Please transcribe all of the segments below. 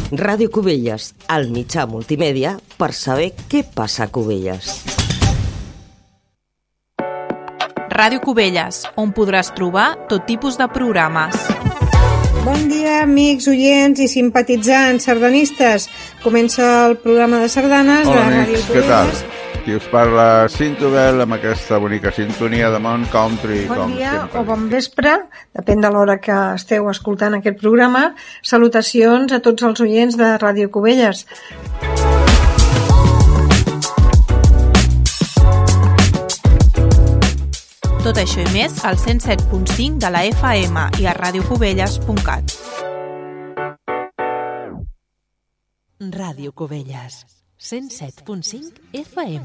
Ràdio Cubelles, el mitjà multimèdia per saber què passa a Cubelles. Ràdio Cubelles, on podràs trobar tot tipus de programes. Bon dia, amics, oients i simpatitzants sardanistes. Comença el programa de sardanes de Ràdio Cubelles. Què tal? Qui us parla, Cintobel, amb aquesta bonica sintonia de Mont Country. Bon dia o bon vespre, depèn de l'hora que esteu escoltant aquest programa. Salutacions a tots els oients de Ràdio Cubelles. Tot això i més al 107.5 de la FM i a radiocubelles.cat. Ràdio Cubelles, 107.5 FM.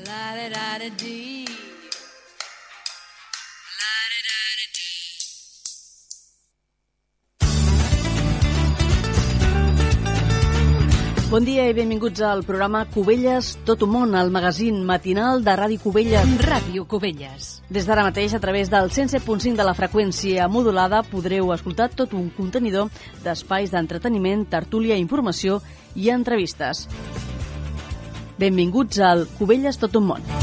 Bon dia i benvinguts al programa Cubelles Tot un món, el magazín matinal de Ràdio Cubelles. Ràdio Cubelles. Des d'ara mateix, a través del 107.5 de la freqüència modulada, podreu escoltar tot un contenidor d'espais d'entreteniment, tertúlia, informació i entrevistes. Benvinguts al Cubelles Tot un món.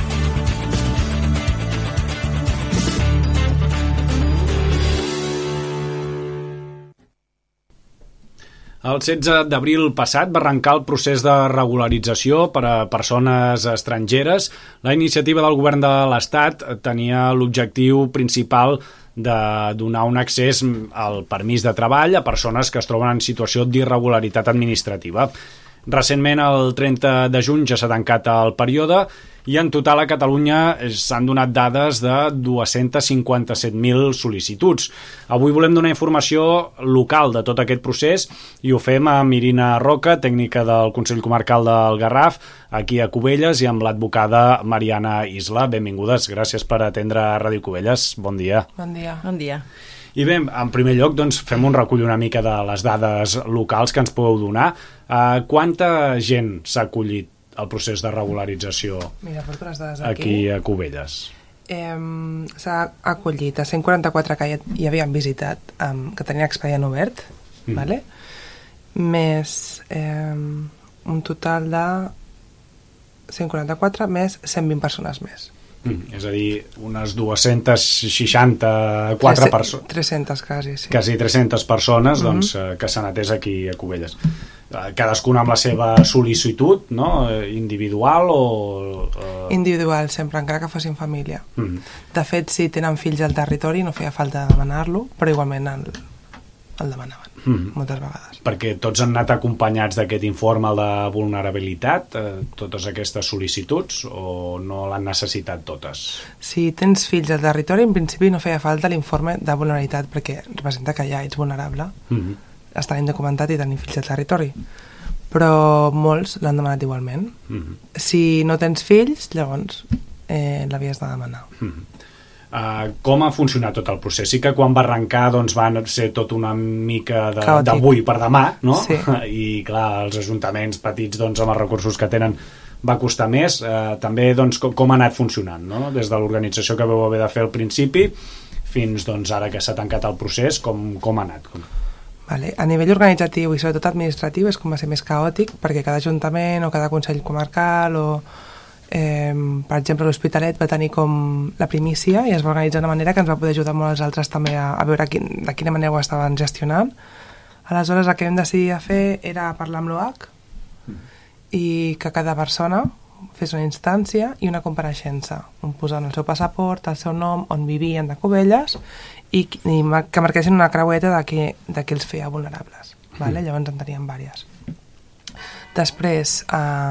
El 16 d'abril passat va arrencar el procés de regularització per a persones estrangeres. La iniciativa del govern de l'Estat tenia l'objectiu principal de donar un accés al permís de treball a persones que es troben en situació d'irregularitat administrativa. Recentment, el 30 de juny, ja s'ha tancat el període i en total a Catalunya s'han donat dades de 257.000 sol·licituds. Avui volem donar informació local de tot aquest procés i ho fem amb Irina Roca, tècnica del Consell Comarcal del Garraf, aquí a Cubelles, i amb l'advocada Mariana Isla. Benvingudes, gràcies per atendre Ràdio Cubelles. Bon dia. Bon dia. Bon dia. I bé, en primer lloc, doncs, fem un recull una mica de les dades locals que ens podeu donar. Quanta gent s'ha acollit al procés de regularització? Mira, porto les dades aquí a Cubelles? S'ha acollit a 144 que hi havien visitat, que tenien expedient obert, vale? Més un total de 144 més 120 persones més. És a dir, unes 264 persones. 300 quasi, sí. Quasi 300 persones doncs, que s'han atès aquí a Cubelles. Cadascuna amb la seva sol·licitud, no? Individual o... Individual, sempre, encara que fossin família. De fet, si tenen fills al territori no feia falta demanar-lo, però igualment el demanaven, moltes vegades. Perquè tots han anat acompanyats d'aquest informe de vulnerabilitat, totes aquestes sol·licituds, o no l'han necessitat totes? Si tens fills al territori, en principi no feia falta l'informe de vulnerabilitat, perquè representa que ja ets vulnerable, està ben documentat i tenir fills al territori. Però molts l'han demanat igualment. Si no tens fills, llavors l'havies de demanar. Com ha funcionat tot el procés? Sí que quan va arrencar doncs, van ser tot una mica d'avui per demà, no? Sí. I clar, els ajuntaments petits doncs, amb els recursos que tenen va costar més. També doncs, com ha anat funcionant, no? Des de l'organització que vau haver de fer al principi fins doncs, ara que s'ha tancat el procés, com ha anat? Vale. A nivell organitzatiu i sobretot administratiu és com va ser més caòtic, perquè cada ajuntament o cada consell comarcal o per exemple l'Hospitalet va tenir com la primícia i es va organitzar d'una manera que ens va poder ajudar molt als altres també a veure de quina manera ho estaven gestionant. Aleshores el que vam decidir a fer era parlar amb l'OAC i que cada persona fes una instància i una compareixença, on posant el seu passaport, el seu nom, on vivien de Cubelles i que marquessin una creueta de què els feia vulnerables, vale? Llavors en teníem diverses. Després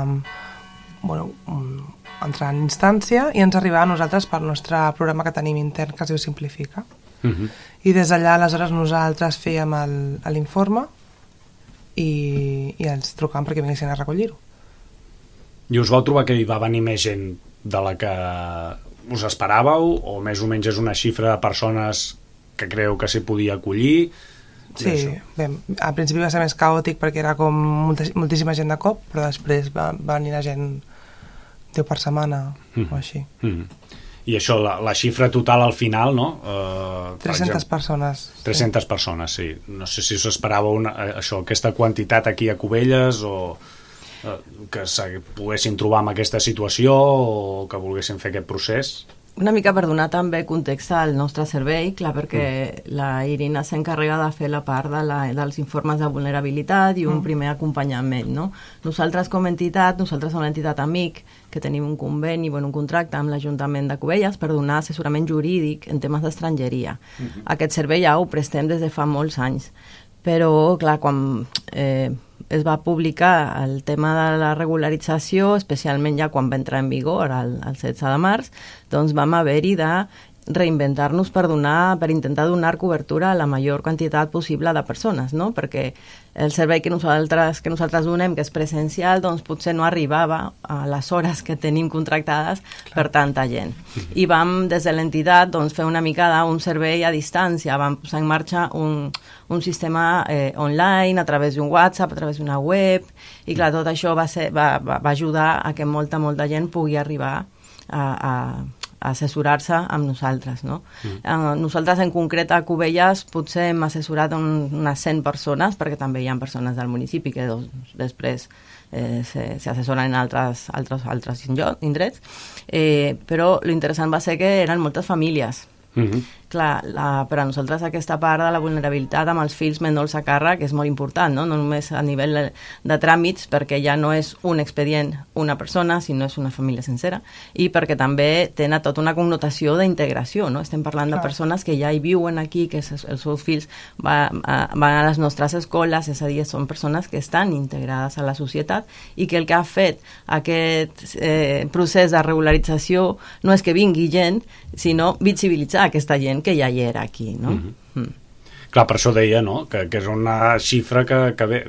entrar en instància i ens arribava a nosaltres pel nostre programa que tenim intern que es diu Simplifica. I des d'allà aleshores nosaltres fèiem l'informe i els trucàvem perquè vinguessin a recollir-ho. I us vau trobar que hi va venir més gent de la que us esperàveu o més o menys és una xifra de persones que creu que s'hi podia acollir? Sí, bé, al principi va ser més caòtic perquè era com moltíssima gent de cop, però després va venir la gent 10 per setmana o així. I això, la xifra total al final, no? 300 persones. 300 persones, sí. No sé si us esperava aquesta quantitat aquí a Cubelles o que poguessin trobar en aquesta situació o que volguessin fer aquest procés. Una mica per donar també context al nostre servei, clar, perquè la Irina s'encarrega de fer la part dels informes de vulnerabilitat i un primer acompanyament, no? Nosaltres com a entitat, nosaltres som l'entitat Amic, que tenim un conveni, un contracte amb l'Ajuntament de Cubelles per donar assessorament jurídic en temes d'estrangeria. Aquest servei ja ho prestem des de fa molts anys, però, clar, quan es va publicar el tema de la regularització, especialment ja quan va entrar en vigor el 16 de març, doncs vam haver-hi de reinventar-nos per intentar donar cobertura a la major quantitat possible de persones, no? Perquè el servei que nosaltres donem, que és presencial, doncs potser no arribava a les hores que tenim contractades per tanta gent. I vam, des de l'entitat, doncs, fer una mica d'un servei a distància. Vam posar en marxa un sistema online, a través d'un WhatsApp, a través d'una web, i clar, tot això va ajudar a que molta gent pugui arribar a assessorar-se amb nosaltres, no? Nosaltres en concret a Cubelles potser hem assessorat unes 100 persones, perquè també hi ha persones del municipi que després s'assessoren en altres indrets, però l'interessant va ser que eren moltes famílies. Clar, per a nosaltres aquesta part de la vulnerabilitat amb els fills menors a càrrec és molt important, no només a nivell de tràmits, perquè ja no és un expedient una persona, sinó és una família sencera, i perquè també tenen tota una connotació d'integració, no? Estem parlant de persones que ja hi viuen aquí, que els seus fills van a les nostres escoles, és a dir, són persones que estan integrades a la societat i que el que ha fet aquest procés de regularització no és que vingui gent, sinó visibilitzar aquesta gent que ja hi era aquí, no? Clar, per això deia, no?, que és una xifra que bé,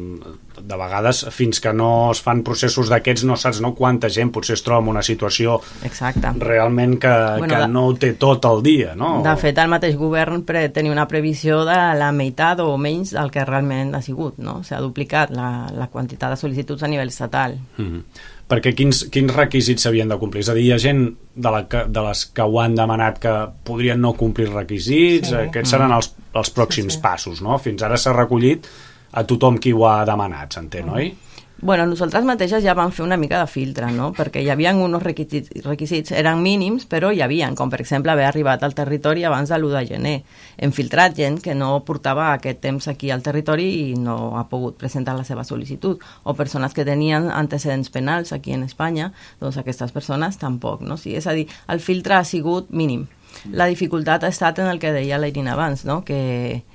de vegades, fins que no es fan processos d'aquests, no saps quanta gent potser es troba en una situació realment que no ho té tot el dia, no? De fet, el mateix govern tenia una previsió de la meitat o menys del que realment ha sigut, no? S'ha duplicat la quantitat de sol·licituds a nivell estatal. Perquè quins requisits s'havien de complir? És a dir, hi ha gent de les que ho han demanat que podrien no complir requisits, aquests seran els pròxims passos, no? Fins ara s'ha recollit a tothom qui ho ha demanat, s'entén, oi? Bueno, nosaltres mateixes ja vam fer una mica de filtre, no? Perquè hi havia uns requisits, eren mínims, però hi havia, com per exemple haver arribat al territori abans de l'1 de gener. Hem filtrat gent que no portava aquest temps aquí al territori i no ha pogut presentar la seva sol·licitud, o persones que tenien antecedents penals aquí en Espanya, doncs aquestes persones tampoc, no? Sí, és a dir, el filtre ha sigut mínim. La dificultat ha estat en el que deia la Irina abans, no? Que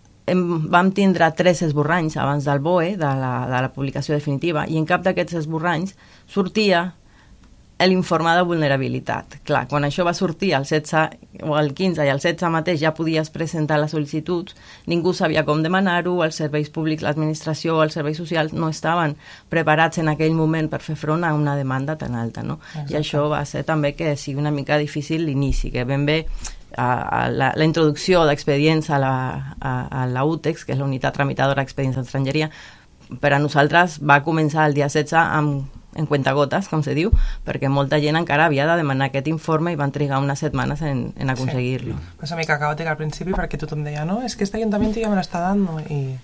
vam tindre 3 esborranys abans del BOE, de la publicació definitiva, i en cap d'aquests esborranys sortia l'informe de vulnerabilitat. Clar, quan això va sortir el 16 o el 15 i el 16 mateix ja podies presentar les sol·licituds, ningú sabia com demanar-ho, els serveis públics, l'administració, els serveis socials no estaven preparats en aquell moment per fer front a una demanda tan alta, no? Exacte. I això va ser també que sigui una mica difícil l'inici, que ben bé la introducció d'expedients a la UTEX, que és la unitat tramitadora d'expedients d'estrangeria, per a nosaltres va començar el dia 16 en cuentagotes, com se diu, perquè molta gent encara havia de demanar aquest informe i van trigar unes setmanes en aconseguir-lo. És una mica caòtic al principi perquè tothom deia, no, és que este ayuntamiento ja me l'està dando,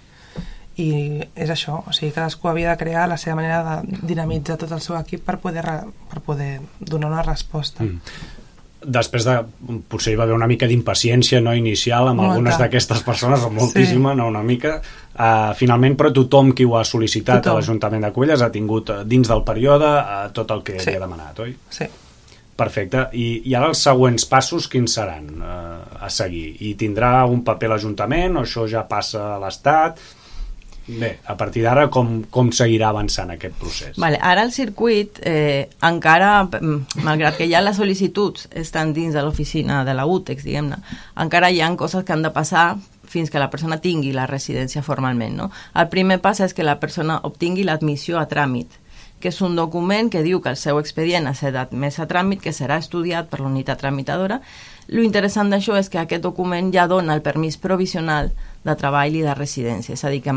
i és això, o sigui, cadascú havia de crear la seva manera de dinamitzar tot el seu equip per poder donar una resposta. Després potser hi va haver una mica d'impaciència inicial amb algunes d'aquestes persones, o moltíssima, no una mica. Finalment, però tothom qui ho ha sol·licitat a l'Ajuntament de Cubelles ha tingut dins del període tot el que havia demanat, oi? Sí. Perfecte. I ara els següents passos quins seran a seguir? I tindrà un paper l'Ajuntament o això ja passa a l'Estat? Bé, a partir d'ara com seguirà avançant aquest procés? Vale, ara el circuit encara, malgrat que ja les sol·licituds estan dins de l'oficina de la UTEX, diguem-ne, encara hi ha coses que han de passar fins que la persona tingui la residència formalment, no? El primer pas és que la persona obtingui l'admissió a tràmit, que és un document que diu que el seu expedient ha estat admès a tràmit, que serà estudiat per la unitat tramitadora. Lo interessant d'això és que aquest document ja dona el permís provisional de treball i de residència, és a dir, que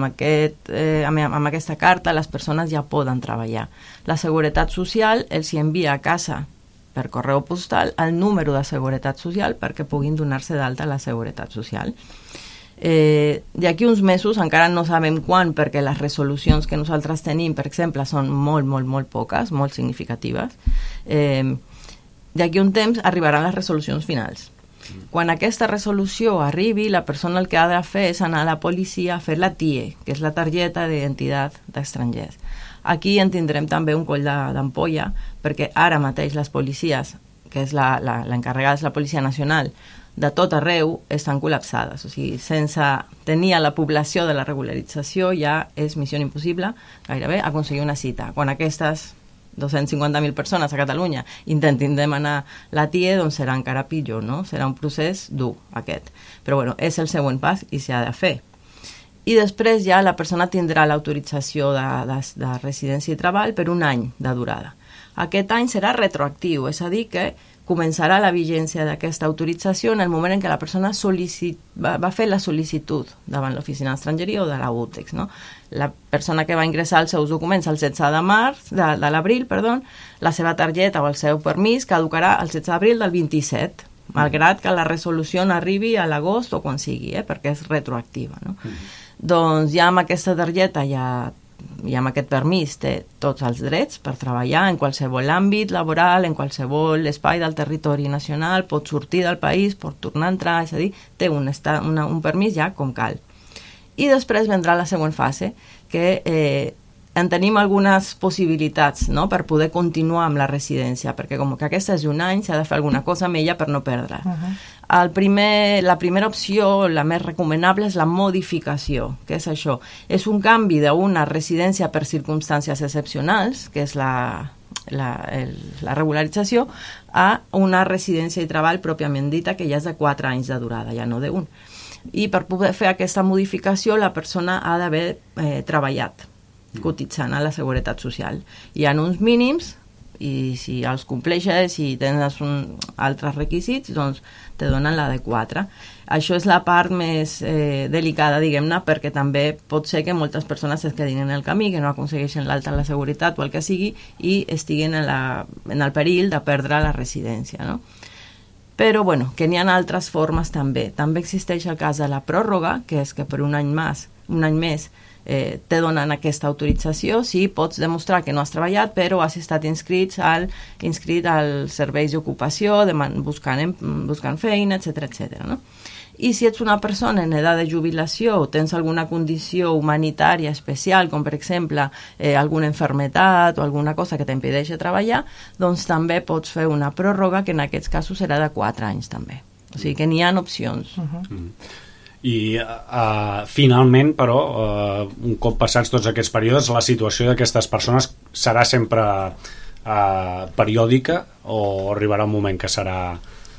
amb aquesta carta les persones ja poden treballar. La Seguretat Social els hi envia a casa per correu postal el número de seguretat social perquè puguin donar-se d'alta a la seguretat social. D'aquí uns mesos, encara no sabem quan, perquè les resolucions que nosaltres tenim, per exemple, són molt poques, molt significatives. D'aquí un temps arribaran les resolucions finals. Quan aquesta resolució arribi, la persona el que ha de fer és anar a la policia a fer la TIE, que és la targeta d'identitat d'estrangers. Aquí en tindrem també un coll d'ampolla, perquè ara mateix les policies, que és l'encarregada és la Policia Nacional, de tot arreu estan col·lapsades. O sigui, sense tenir a la població de la regularització ja és missió impossible gairebé aconseguir una cita. Quan aquestes 250.000 persones a Catalunya intentin demanar la TIE, doncs serà encara pitjor, no? Serà un procés dur, aquest. Però bueno, és el següent pas i s'ha de fer. I després ja la persona tindrà l'autorització de residència i treball per un any de durada. Aquest any serà retroactiu, és a dir que començarà la vigència d'aquesta autorització en el moment en què la persona va fer la sol·licitud davant l'Oficina d'Estrangeria o de la UTEX, no? La persona que va ingressar els seus documents el 16 de l'abril, la seva targeta o el seu permís caducarà el 16 d'abril del 27, malgrat que la resolució no arribi a l'agost o quan sigui, perquè és retroactiva, no? Doncs ja amb aquesta targeta i amb aquest permís té tots els drets per treballar en qualsevol àmbit laboral, en qualsevol espai del territori nacional, pot sortir del país, pot tornar a entrar, és a dir, té un permís ja com cal. I després vendrà la següent fase, que en tenim algunes possibilitats, no?, per poder continuar amb la residència, perquè com que aquesta és d'un any, s'ha de fer alguna cosa amb ella per no perdre. La primera opció, la més recomanable, és la modificació. Què és això? És un canvi d'una residència per circumstàncies excepcionals, que és la regularització, a una residència i treball pròpiament dita, que ja és de 4 anys de durada, ja no d'un. I per poder fer aquesta modificació, la persona ha d'haver treballat, cotitzant a la Seguretat Social. Hi ha uns mínims, i si els compleixes i tens altres requisits, doncs te donen la de 4. Això és la part més delicada, diguem-ne, perquè també pot ser que moltes persones es quedin en el camí, que no aconsegueixen l'alta a la seguretat o el que sigui, i estiguin en el perill de perdre la residència, no? Però, bueno, que n'hi ha altres formes també. També existeix el cas de la pròrroga, que és que per un any més te donen aquesta autorització si pots demostrar que no has treballat però has estat inscrit als serveis d'ocupació, buscant feina, etc. No? I si ets una persona en edat de jubilació o tens alguna condició humanitària especial, com per exemple alguna malaltia o alguna cosa que t'impedeixi treballar, doncs també pots fer una pròrroga que en aquests casos serà de 4 anys també. O sigui que n'hi ha opcions. I finalment, però, un cop passats tots aquests períodes, la situació d'aquestes persones serà sempre periòdica o arribarà un moment que serà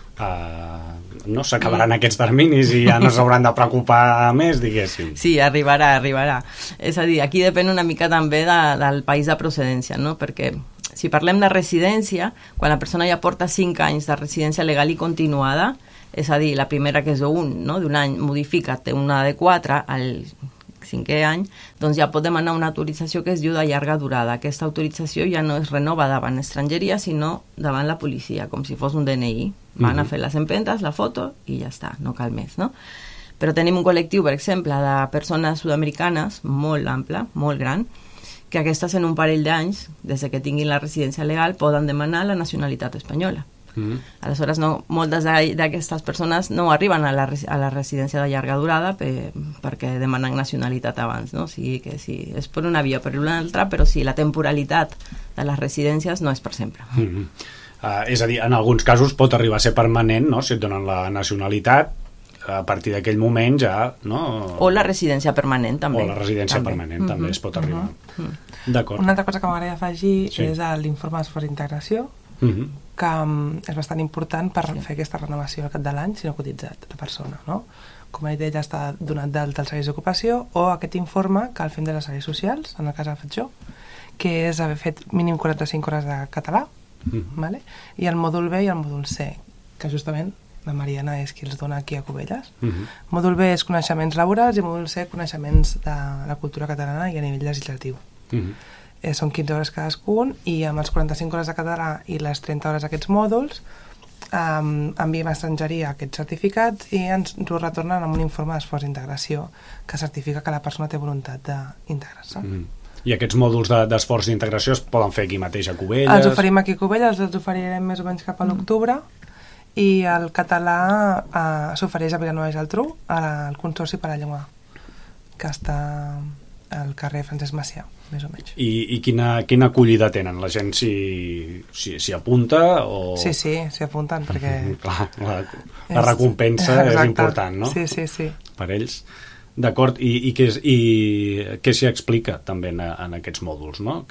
no s'acabaran aquests terminis i ja no s'hauran de preocupar més, diguéssim? Sí, arribarà. És a dir, aquí depèn una mica també del país de procedència, no? Perquè si parlem de residència, quan la persona ja porta 5 anys de residència legal i continuada, és a dir, la primera que és d'un any modifica, té una de 4 al 5è any, doncs ja pot demanar una autorització que es diu de llarga durada. Aquesta autorització ja no es renova davant estrangeria, sinó davant la policia, com si fos un DNI. Van a fer les empentes, la foto i ja està, no cal més, no? Però tenim un col·lectiu, per exemple, de persones sud-americanes molt ample, molt gran, que aquestes en un parell d'anys, des que tinguin la residència legal, poden demanar la nacionalitat espanyola. Aleshores, moltes d'aquestes persones no arriben a la residència de llarga durada perquè demanen nacionalitat abans, no? O sigui que sí, és per una via o per una altra, però sí, la temporalitat de les residències no és per sempre. És a dir, en alguns casos pot arribar a ser permanent, no? Si et donen la nacionalitat, a partir d'aquell moment ja, no? O la residència permanent, també. O la residència permanent, també es pot arribar. D'acord. Una altra cosa que m'agradaria afegir és l'informe per integració, que és bastant important per fer aquesta renovació al cap de l'any si no ha cotitzat la persona, no? Com he dit, ja està donat d'alta als serveis d'ocupació, o aquest informe que el fem de les serveis socials, en el cas que he fet jo, que és haver fet mínim 45 hores de català, i el mòdul B i el mòdul C, que justament la Mariana és qui els dona aquí a Cubelles. Mòdul B és coneixements laborals i mòdul C coneixements de la cultura catalana i a nivell legislatiu. són 15 hores cadascun, i amb els 45 hores de català i les 30 hores d'aquests mòduls enviem a estrangeria aquests certificats i ens ho retornen amb un informe d'esforç d'integració que certifica que la persona té voluntat d'integrar-se. I aquests mòduls d'esforç d'integració es poden fer aquí mateix a Cubelles? Els oferim aquí a Cubelles, els oferirem més o menys cap a l'octubre, i el català s'ofereix a Vilanova i Geltrú, al Consorci per a la Llengua, que està al carrer Francesc Macià, més o menys. I quina acollida tenen? La gent s'hi apunta? O... Sí, s'hi apunten, perquè... Clar, la recompensa és important, no? Sí. Per ells. D'acord, i què s'hi explica també en aquests mòduls, no?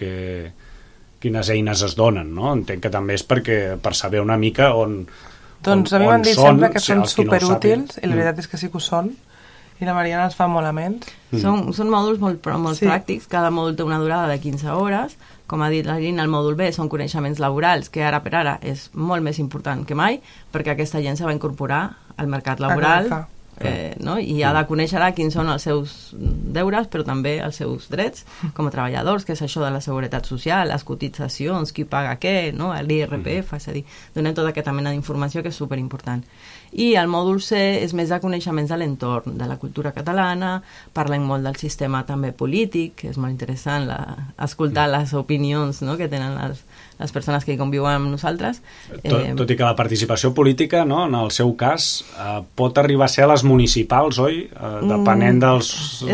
Quines eines es donen, no? Entenc que també és per saber una mica on doncs a mi m'han dit sempre que són superútils, i la veritat és que sí que ho són, i la Mariana els fa molt amens. Són mòduls molt pràctics, cada mòdul té una durada de 15 hores, com ha dit la Irina, el mòdul B són coneixements laborals, que ara per ara és molt més important que mai, perquè aquesta gent se va incorporar al mercat laboral, i ha de conèixer quins són els seus deures, però també els seus drets com a treballadors, que és això de la seguretat social, les cotitzacions, qui paga què, l'IRPF, és a dir, donem tota aquesta mena d'informació que és superimportant. I el mòdul C és més de coneixements de l'entorn, de la cultura catalana, parlem molt del sistema també polític, que és molt interessant escoltar les opinions que tenen les persones que hi conviuen amb nosaltres. Tot i que la participació política, no, en el seu cas, pot arribar a ser a les municipals, oi? Depenent dels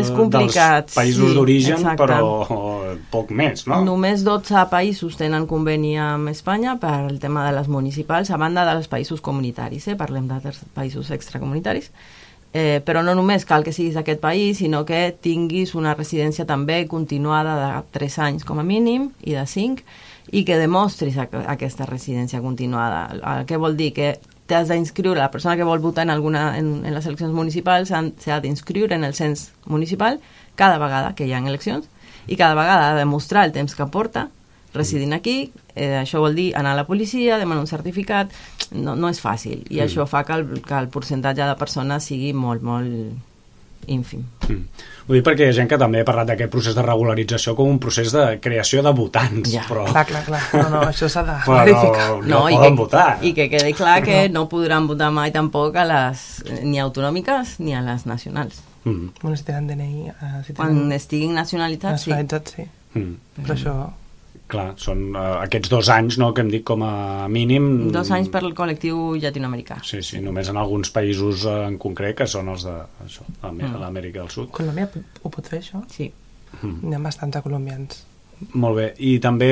països d'origen, però poc més, no? Només 12 països tenen conveni amb Espanya per el tema de les municipals, a banda dels països comunitaris, parlem d'altres països extracomunitaris, però no només cal que siguis d'aquest país, sinó que tinguis una residència també continuada de 3 anys com a mínim i de 5, i que demostris aquesta residència continuada. Què vol dir? Que t'has d'inscriure, la persona que vol votar en les eleccions municipals s'ha d'inscriure en el cens municipal cada vegada que hi ha eleccions, i cada vegada ha de demostrar el temps que porta residint aquí. Això vol dir anar a la policia, demanar un certificat, no és fàcil, i això fa que el percentatge de persones sigui molt, molt ínfim. Ho dic perquè hi ha gent que també ha parlat d'aquest procés de regularització com un procés de creació de votants. Clar. No, això s'ha de verificar. No poden votar. I que quedi clar que no podran votar mai tampoc a les ni autonòmiques ni a les nacionals. Bueno, si tenen DNI... Quan estiguin nacionalitzats, sí. Però això... Clar, són aquests 2 anys, no?, que hem dit com a mínim... 2 anys per al col·lectiu llatinoamericà. Sí, només en alguns països en concret, que són els de l'Amèrica del Sud. Colòmbia ho pot fer, això? Sí. N'hi ha bastants colombians. Molt bé, i també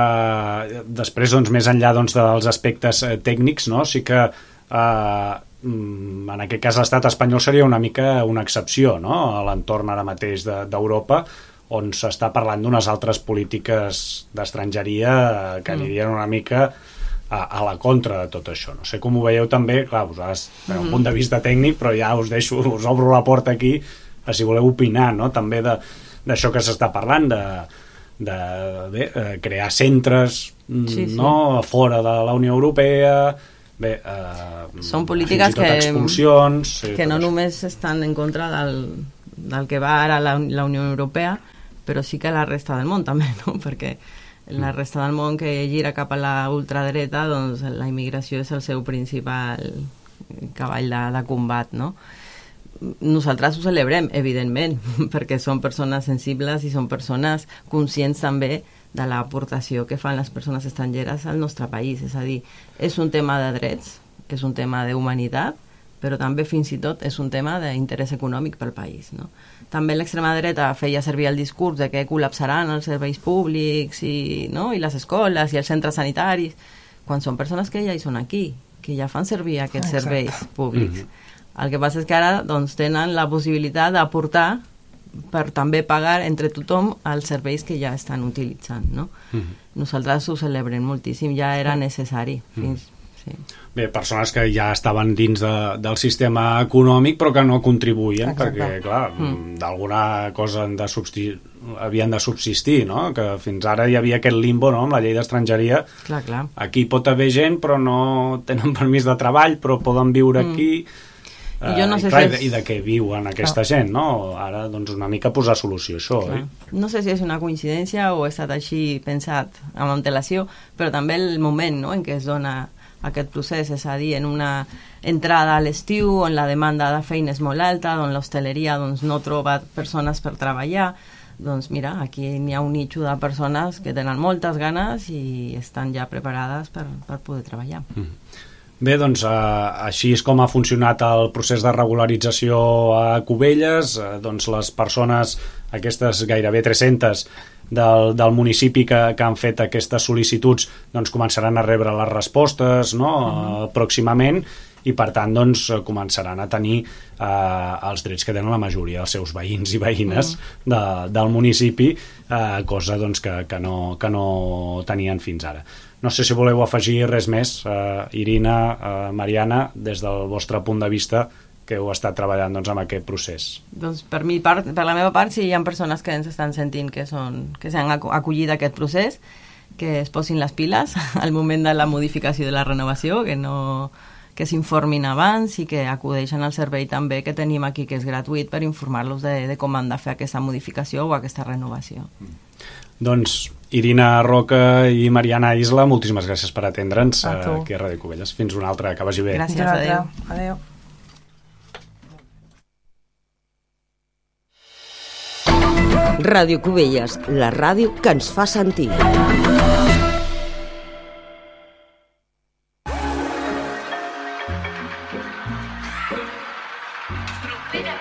després, més enllà dels aspectes tècnics, no?, sí que en aquest cas l'estat espanyol seria una mica una excepció, no?, a l'entorn ara mateix d'Europa, on s'està parlant d'unes altres polítiques d'estrangeria que anirien una mica a la contra de tot això. No sé com ho veieu també, clar, vosaltres d'un punt de vista tècnic, però ja us obro la porta aquí a si voleu opinar, no?, també d'això que s'està parlant, de crear centres fora de la Unió Europea, són polítiques que no només estan en contra del que va ara la Unió Europea, però sí que la resta del món també, no? Perquè la resta del món que gira cap a la ultradreta, doncs la immigració és el seu principal cavall de combat, no? Nosaltres ho celebrem, evidentment, perquè són persones sensibles i són persones conscients també de l'aportació que fan les persones estrangeres al nostre país. És a dir, és un tema de drets, és un tema d'humanitat, però també fins i tot és un tema d'interès econòmic pel país, no? També l'extrema dreta feia servir el discurs de que col·lapsaran els serveis públics i les escoles i els centres sanitaris, quan són persones que ja hi són aquí, que ja fan servir aquests serveis públics. El que passa és que ara tenen la possibilitat d'aportar per també pagar entre tothom els serveis que ja estan utilitzant, no? Nosaltres ho celebrem moltíssim, ja era necessari. Bé, persones que ja estaven dins del sistema econòmic però que no contribuïen. Exacte. Perquè, clar, d'alguna cosa havien de subsistir, no? Que fins ara hi havia aquest limbo, no?, amb la llei d'estrangeria. Clar. Aquí pot haver gent però no tenen permís de treball, però poden viure aquí. Jo no sé I de què viuen aquesta gent, no? Ara, doncs, una mica posar solució a això, oi? No sé si és una coincidència o ha estat així pensat amb antelació, però també el moment, no?, en què es dona aquest procés, és a dir, en una entrada a l'estiu on la demanda de feina és molt alta, on l'hostaleria doncs, no troba persones per treballar, doncs mira, aquí n'hi ha un nicho de persones que tenen moltes ganes i estan ja preparades per poder treballar. Bé, doncs així és com ha funcionat el procés de regularització a Cubelles. Doncs les persones, aquestes gairebé 300 del municipi que han fet aquestes sol·licituds, doncs començaran a rebre les respostes, no?, pròximament, i per tant doncs començaran a tenir els drets que tenen la majoria dels seus veïns i veïnes del municipi, cosa doncs que no tenien fins ara. No sé si voleu afegir res més, Irina, Mariana, des del vostre punt de vista, que heu estat treballant doncs, amb aquest procés. Doncs per la meva part, sí, hi ha persones que ens estan sentint que s'han acollit a aquest procés, que es posin les piles al moment de la modificació de la renovació, que s'informin abans i que acudeixen al servei també que tenim aquí, que és gratuït, per informar-los de com han de fer aquesta modificació o aquesta renovació. Doncs Irina Roca i Mariana Isla, moltíssimes gràcies per atendre'ns aquí a Ràdio Cubelles. Fins una altra, que vagi bé. Gràcies, adéu. Adéu. Ràdio Cubelles, la ràdio que ens fa sentir.